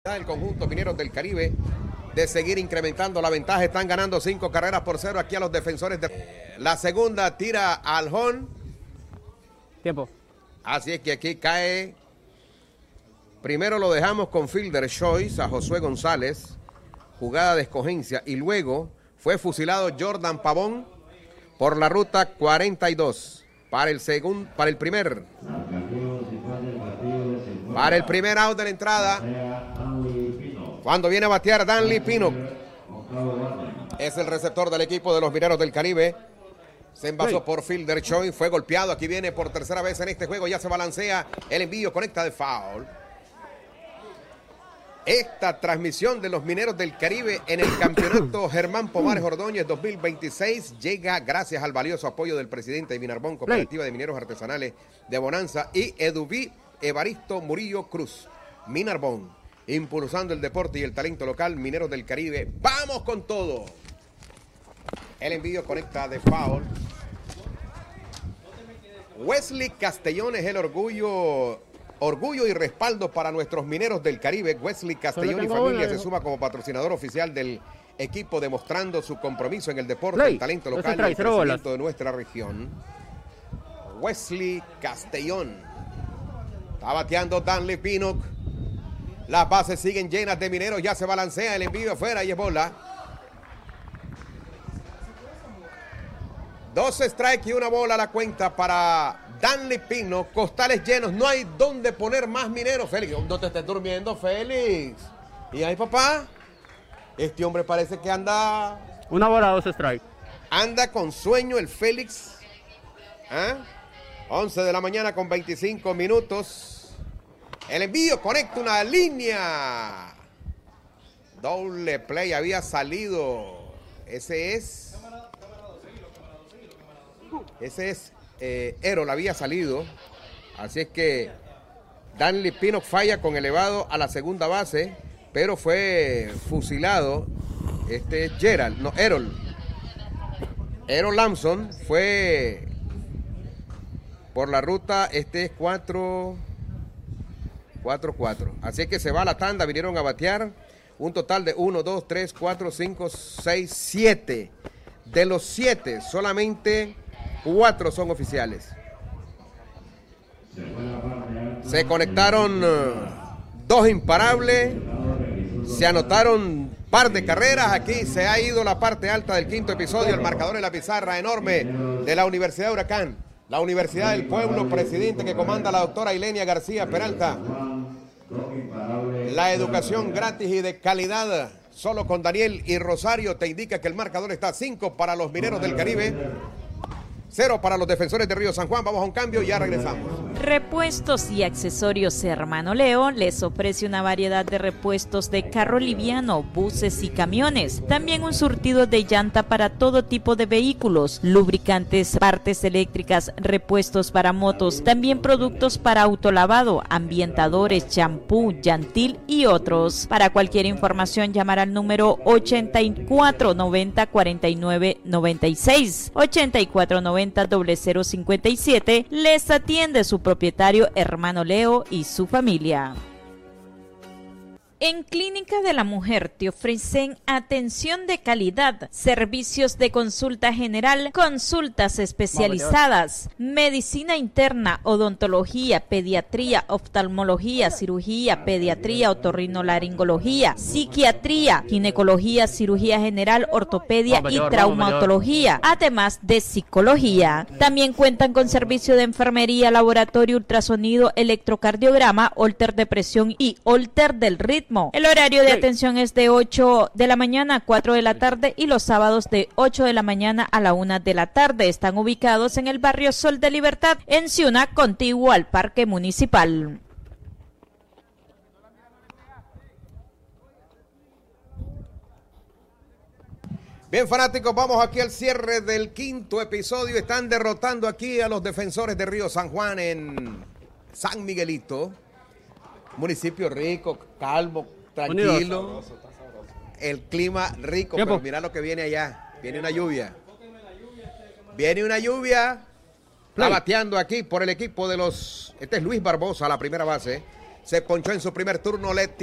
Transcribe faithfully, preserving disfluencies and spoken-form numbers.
El conjunto Mineros del Caribe de seguir incrementando la ventaja. Están ganando cinco carreras por cero aquí a los defensores de la segunda. Tira al home. Tiempo. Así es que aquí cae. Primero lo dejamos con fielder choice a Josué González, jugada de escogencia, y luego fue fusilado Jordan Pavón por la ruta cuarenta y dos para el segundo, para el primer para el primer out de la entrada. Cuando viene a batear Danley Pinnock, es el receptor del equipo de los Mineros del Caribe. Se envasó por fielder choice, fue golpeado. Aquí viene por tercera vez en este juego, ya se balancea, el envío conecta de foul. Esta transmisión de los Mineros del Caribe en el campeonato Germán Pomares Ordóñez dos mil veintiséis llega gracias al valioso apoyo del presidente de Minarbón, Cooperativa de Mineros Artesanales de Bonanza, y Eduví Evaristo Murillo Cruz. Minarbón, impulsando el deporte y el talento local. Mineros del Caribe, ¡vamos con todo! El envío conecta de foul. Wesley Castellón es el orgullo... Orgullo y respaldo para nuestros Mineros del Caribe. Wesley Castellón y familia se suma como patrocinador oficial del equipo, demostrando su compromiso en el deporte, Play. el talento local y el crecimiento de nuestra región. Wesley Castellón. Está bateando Danley Pinnock. Las bases siguen llenas de Mineros. Ya se balancea el envío afuera y es bola. Dos strikes y una bola a la cuenta para Danley Pinnock. Costales llenos, no hay dónde poner más Mineros. Félix, no te estés durmiendo, Félix. Y ahí, papá, este hombre parece que anda... Una bola, dos strikes. Anda con sueño el Félix. ¿Ah? once de la mañana con veinticinco minutos. El envío conecta una línea. Doble play, había salido. Ese es... Ese es... Eh, Erol había salido, así es que Danley Pinnock falla con elevado a la segunda base, pero fue fusilado. Este es Gerald, no, Erol. Erol Lamson fue por la ruta, este es cuatro cuatro cuatro. Así es que se va a la tanda, vinieron a batear un total de uno, dos, tres, cuatro, cinco, seis, siete. De los siete, solamente cuatro son oficiales. Se conectaron uh, dos imparables. Se anotaron par de carreras. Aquí se ha ido la parte alta del quinto episodio. El marcador en la pizarra enorme de la Universidad de Huracán. La Universidad del Pueblo, presidente que comanda la doctora Ilenia García Peralta. La educación gratis y de calidad. Solo con Daniel y Rosario te indica que el marcador está cinco para los Mineros del Caribe, cero para los defensores de Río San Juan. Vamos a un cambio y ya regresamos. Repuestos y accesorios Hermano Leo les ofrece una variedad de repuestos de carro liviano, buses y camiones. También un surtido de llanta para todo tipo de vehículos, lubricantes, partes eléctricas, repuestos para motos, también productos para autolavado, ambientadores, champú, llantil y otros. Para cualquier información llamar al número ochenta y cuatro noventa cuarenta y nueve noventa y seis, ochenta y cuatro noventa cero cero cincuenta y siete. Les atiende su propietario Hermano Leo y su familia. En Clínica de la Mujer te ofrecen atención de calidad, servicios de consulta general, consultas especializadas, medicina interna, odontología, pediatría, oftalmología, cirugía, pediatría, otorrinolaringología, psiquiatría, ginecología, cirugía general, ortopedia y traumatología, además de psicología. También cuentan con servicio de enfermería, laboratorio, ultrasonido, electrocardiograma, holter de presión y holter del ritmo. El horario de atención es de ocho de la mañana a cuatro de la tarde y los sábados de ocho de la mañana a la una de la tarde. Están ubicados en el barrio Sol de Libertad, en Ciuna, contiguo al Parque Municipal. Bien, fanáticos, vamos aquí al cierre del quinto episodio. Están derrotando aquí a los defensores de Río San Juan en San Miguelito. Municipio rico, calmo, tranquilo. El clima rico, pero mira lo que viene allá. Viene una lluvia. Viene una lluvia. Está bateando aquí por el equipo de los... Este es Luis Barbosa, la primera base. Se ponchó en su primer turno. Le